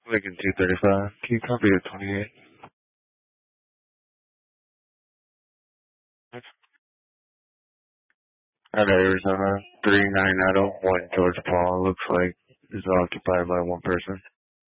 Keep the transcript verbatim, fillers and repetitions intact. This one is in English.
Lincoln two thirty-five. Can you copy at twenty-eight? At Arizona three nine zero one George Paul looks like is occupied by one person.